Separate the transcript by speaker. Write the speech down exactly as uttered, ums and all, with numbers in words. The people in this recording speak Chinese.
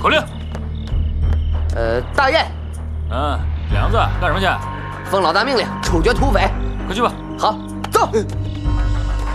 Speaker 1: 口令。
Speaker 2: 呃，大雁。
Speaker 1: 嗯，梁子干什么去？
Speaker 2: 奉老大命令，处决土匪。
Speaker 1: 快去吧。
Speaker 2: 好，走。